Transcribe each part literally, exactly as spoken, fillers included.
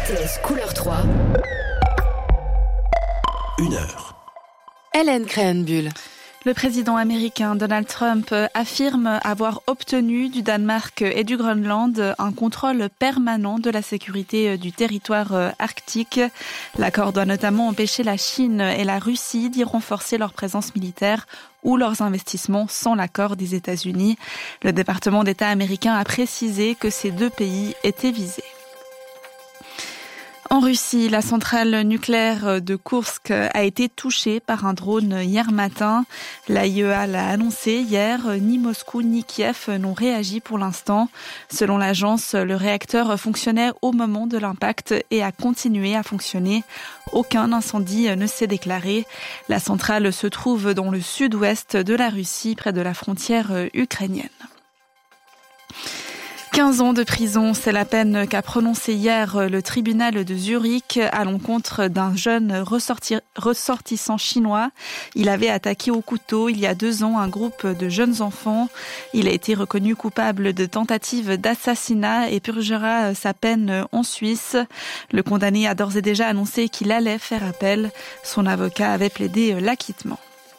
R T S Couleur trois. Une heure. Hélène Krenbuhl. Le président américain Donald Trump affirme avoir obtenu du Danemark et du Groenland un contrôle permanent de la sécurité du territoire arctique. L'accord doit notamment empêcher la Chine et la Russie d'y renforcer leur présence militaire ou leurs investissements sans l'accord des États-Unis. Le département d'État américain a précisé que ces deux pays étaient visés. En Russie, la centrale nucléaire de Koursk a été touchée par un drone hier matin. L'A I E A l'a annoncé hier. Ni Moscou ni Kiev n'ont réagi pour l'instant. Selon l'agence, le réacteur fonctionnait au moment de l'impact et a continué à fonctionner. Aucun incendie ne s'est déclaré. La centrale se trouve dans le sud-ouest de la Russie, près de la frontière ukrainienne. quinze ans de prison, c'est la peine qu'a prononcée hier le tribunal de Zurich à l'encontre d'un jeune ressorti- ressortissant chinois. Il avait attaqué au couteau il y a deux ans un groupe de jeunes enfants. Il a été reconnu coupable de tentative d'assassinat et purgera sa peine en Suisse. Le condamné a d'ores et déjà annoncé qu'il allait faire appel. Son avocat avait plaidé l'acquittement.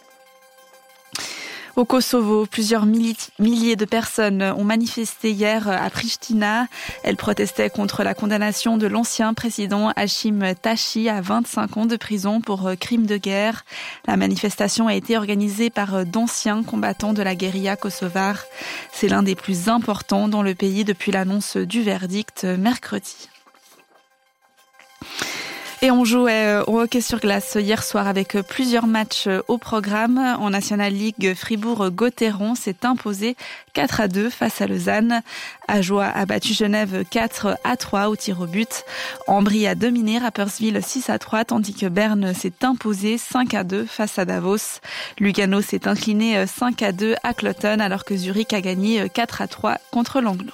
Au Kosovo, plusieurs milliers de personnes ont manifesté hier à Pristina. Elles protestaient contre la condamnation de l'ancien président Hashim Thaçi à vingt-cinq ans de prison pour crimes de guerre. La manifestation a été organisée par d'anciens combattants de la guérilla kosovare. C'est l'un des plus importants dans le pays depuis l'annonce du verdict mercredi. Et on jouait au hockey sur glace hier soir avec plusieurs matchs au programme. En National League, Fribourg-Gotteron s'est imposé quatre à deux face à Lausanne. Ajoie a battu Genève quatre à trois au tir au but. Ambry a dominé Rapperswil six à trois, tandis que Berne s'est imposé cinq à deux face à Davos. Lugano s'est incliné cinq à deux à Cloton, alors que Zurich a gagné quatre à trois contre Langnau.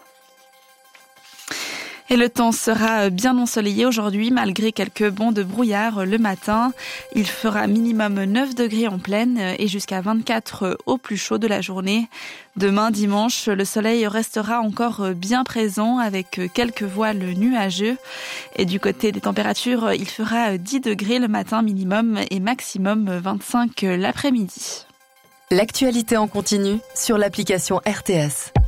Et le temps sera bien ensoleillé aujourd'hui, malgré quelques bancs de brouillard le matin. Il fera minimum neuf degrés en plaine et jusqu'à vingt-quatre au plus chaud de la journée. Demain, dimanche, le soleil restera encore bien présent avec quelques voiles nuageux. Et du côté des températures, il fera dix degrés le matin minimum et maximum vingt-cinq l'après-midi. L'actualité en continu sur l'application R T S.